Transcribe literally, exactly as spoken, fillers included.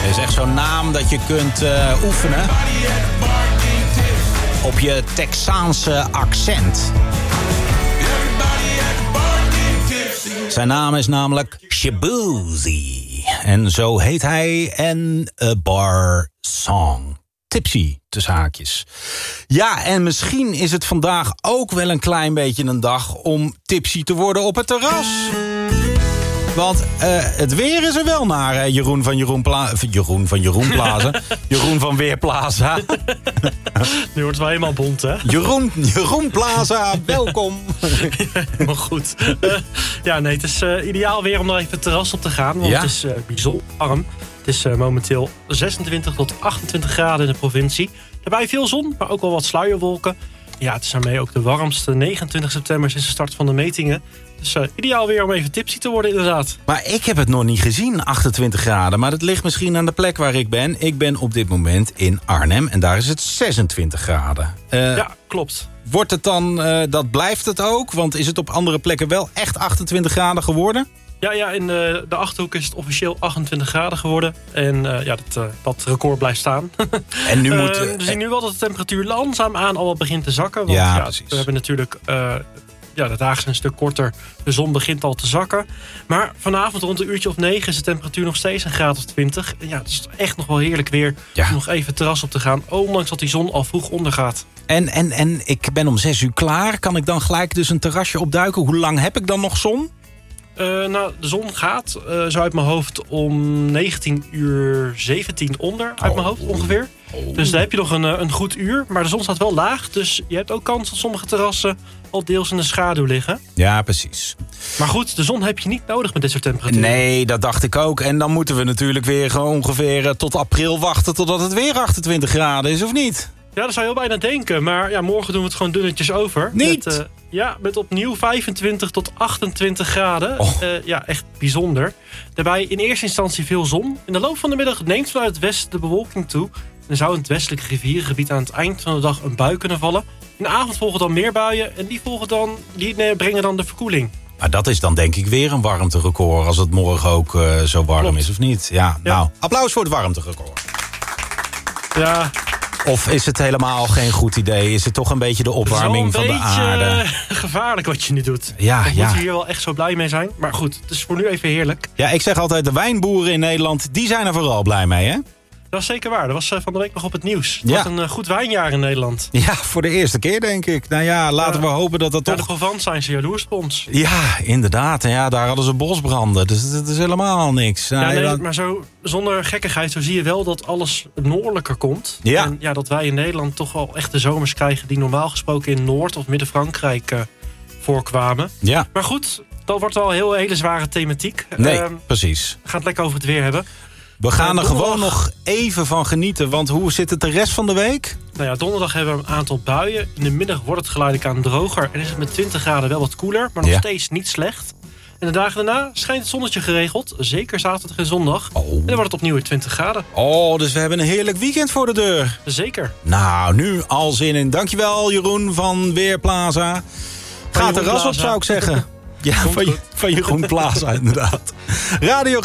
Het is echt zo'n naam dat je kunt uh, oefenen op je Texaanse accent. Zijn naam is namelijk Shaboozey. En zo heet hij en A Bar Song. Tipsy, tussen haakjes. Ja, en misschien is het vandaag ook wel een klein beetje een dag om tipsy te worden op het terras. Want uh, het weer is er wel naar, hè? Jeroen van Jeroen Plaza. Jeroen van Jeroen Plaza. Jeroen van Weerplaza. Nu wordt het wel helemaal bont, hè? Jeroen, Jeroen Plaza, welkom. Helemaal goed. Uh, ja, nee, het is uh, ideaal weer om nog even het terras op te gaan. Want ja? Het is uh, bijzonder warm. Het is uh, momenteel zesentwintig tot achtentwintig graden in de provincie. Daarbij veel zon, maar ook wel wat sluierwolken. Ja, het is daarmee ook de warmste negenentwintig september sinds de start van de metingen. Dus uh, ideaal weer om even tipsy te worden, inderdaad. Maar ik heb het nog niet gezien, achtentwintig graden. Maar dat ligt misschien aan de plek waar ik ben. Ik ben op dit moment in Arnhem en daar is het zesentwintig graden. Uh, ja, klopt. Wordt het dan, uh, dat blijft het ook? Want is het op andere plekken wel echt achtentwintig graden geworden? Ja, ja, in de, de Achterhoek is het officieel achtentwintig graden geworden. En uh, ja, dat, uh, dat record blijft staan. En nu moet, uh, we zien nu wel dat de temperatuur langzaam aan al wat begint te zakken. Want ja, ja, precies. We hebben natuurlijk... Uh, ja, de dagen zijn een stuk korter. De zon begint al te zakken. Maar vanavond rond een uurtje of negen is de temperatuur nog steeds een graad of twintig. En ja, het is echt nog wel heerlijk weer ja. om nog even het terras op te gaan. Ondanks dat die zon al vroeg ondergaat. En, en, en ik ben om zes uur klaar. Kan ik dan gelijk dus een terrasje opduiken? Hoe lang heb ik dan nog zon? Uh, nou, de zon gaat uh, zo uit mijn hoofd om negentien uur zeventien onder. Uit oh. mijn hoofd ongeveer. Oh. Dus daar heb je nog een, een goed uur. Maar de zon staat wel laag. Dus je hebt ook kans dat sommige terrassen al deels in de schaduw liggen. Ja, precies. Maar goed, de zon heb je niet nodig met dit soort temperaturen. Nee, dat dacht ik ook. En dan moeten we natuurlijk weer ongeveer tot april wachten totdat het weer achtentwintig graden is, of niet? Ja, dat zou je heel bijna denken. Maar ja, morgen doen we het gewoon dunnetjes over. Niet? Met, uh, ja, met opnieuw vijfentwintig tot achtentwintig graden. Oh. Uh, ja, echt bijzonder. Daarbij in eerste instantie veel zon. In de loop van de middag neemt vanuit het westen de bewolking toe. En zou in het westelijke rivierengebied aan het eind van de dag een bui kunnen vallen. In de avond volgen dan meer buien. En die, volgen dan, die brengen dan de verkoeling. Maar dat is dan denk ik weer een warmterecord. Als het morgen ook uh, zo warm Klopt. is, of niet? Ja, ja, nou, applaus voor het warmterecord. Ja... Of is het helemaal geen goed idee? Is het toch een beetje de opwarming van de aarde? Het is wel een beetje gevaarlijk wat je nu doet. Ja, Ik ja. moet hier wel echt zo blij mee zijn. Maar goed, het is voor nu even heerlijk. Ja, ik zeg altijd, de wijnboeren in Nederland, die zijn er vooral blij mee, hè? Dat is zeker waar. Dat was uh, van de week nog op het nieuws. Het ja. wordt een uh, goed wijnjaar in Nederland. Ja, voor de eerste keer, denk ik. Nou ja, laten ja. we hopen dat dat ja, toch... de Provence zijn ze jaloers op ons. Ja, inderdaad. En ja, daar hadden ze bosbranden. Dus dat is helemaal niks. Ja, nou, nee, dan... maar zo, zonder gekkigheid, zo zie je wel dat alles noordelijker komt. Ja. En ja, dat wij in Nederland toch wel echt de zomers krijgen die normaal gesproken in Noord- of Midden-Frankrijk uh, voorkwamen. Ja. Maar goed, dat wordt wel een heel hele zware thematiek. Nee, uh, precies. We gaan het lekker over het weer hebben. We gaan er donderdag... gewoon nog even van genieten. Want hoe zit het de rest van de week? Nou ja, donderdag hebben we een aantal buien. In de middag wordt het geleidelijk aan droger. En is het met twintig graden wel wat koeler. Maar nog ja. steeds niet slecht. En de dagen daarna schijnt het zonnetje geregeld. Zeker zaterdag en zondag. Oh. En dan wordt het opnieuw weer twintig graden. Oh, dus we hebben een heerlijk weekend voor de deur. Zeker. Nou, nu al zin in. Dankjewel, Jeroen van Weerplaza. Ga terras op, zou ik zeggen. Ja, van, van Jeroen Plaza, inderdaad. Radio